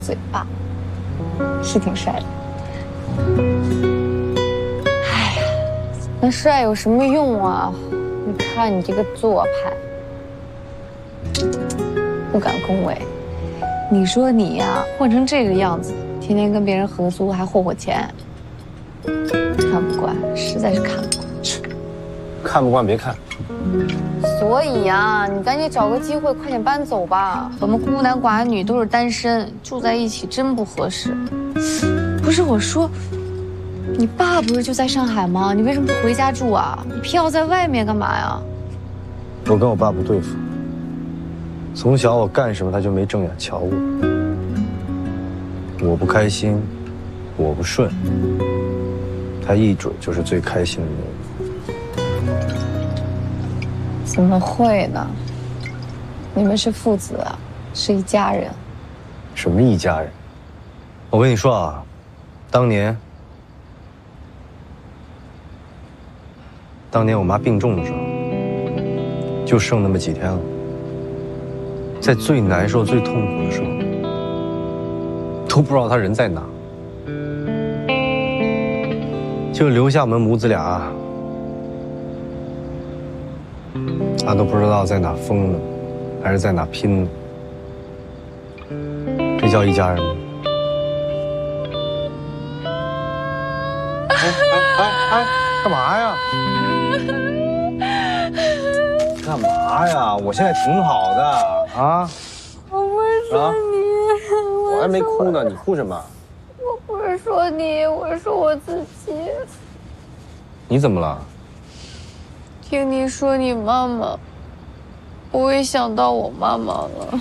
嘴巴，是挺帅的。哎呀，那帅有什么用啊？你看你这个做派，不敢恭维。你说你呀，混成这个样子，天天跟别人合租还霍霍钱，看不惯，实在是看不惯。 看不惯别看。 所以呀，你赶紧找个机会，快点搬走吧。我们孤男寡女都是单身，住在一起真不合适。不是我说，你爸不是就在上海吗？你为什么不回家住啊？你偏要在外面干嘛呀？ 我跟我爸不对付，从小我干什么他就没正眼瞧我。我不开心，我不顺，他一准就是最开心的那个。 怎么会呢？你们是父子啊，是一家人。 什么一家人？我跟你说啊，当年我妈病重的时候，就剩那么几天了，在最难受、最痛苦的时候，都不知道她人在哪，就留下我们母子俩，她都不知道在哪疯呢，还是在哪拼呢。这叫一家人吗？哎，干嘛呀？干嘛呀？我现在挺好的啊！ 我不是说你， 我还没哭呢，你哭什么？ 我不是说你，我是说我自己。 你怎么了？ 听你说你妈妈，我也想到我妈妈了。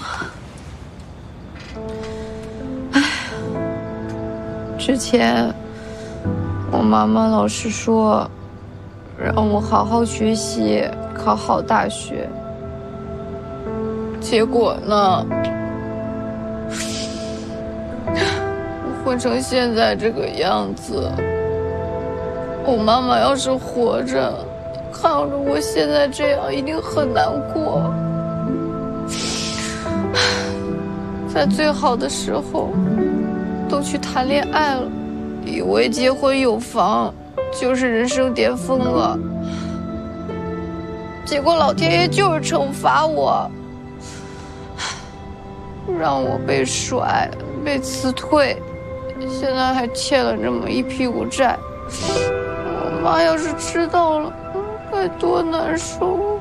唉，之前我妈妈老是说，让我好好学习，考好大学。结果呢，我混成现在这个样子。我妈妈要是活着，看着我现在这样，一定很难过。在最好的时候，都去谈恋爱了，以为结婚有房就是人生巅峰了。结果老天爷就是惩罚我，让我被甩，被辞退，现在还欠了这么一屁股债。我妈要是知道了，该多难受。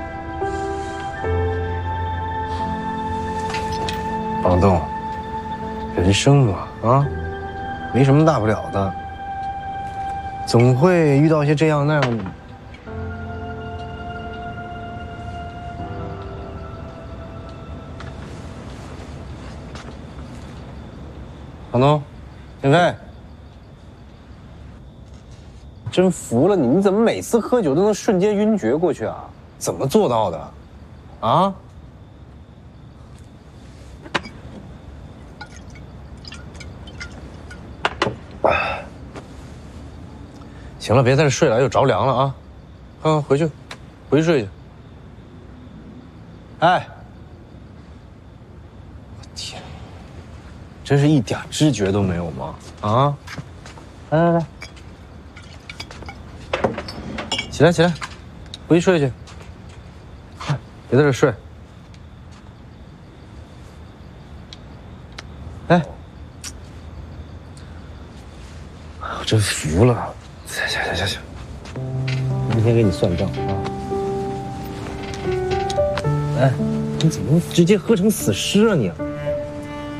王栋，人生嘛，啊，没什么大不了的，总会遇到一些这样那样的。王栋，田飞，真服了你，你怎么每次喝酒都能瞬间晕厥过去啊？怎么做到的？啊？行了，别在这睡了，又着凉了啊！回去睡去。哎，我天，真是一点知觉都没有吗？啊！来，起来，回去睡去。别在这睡。哎，我真服了。行，明天给你算账啊！哎，你怎么直接喝成死尸啊你？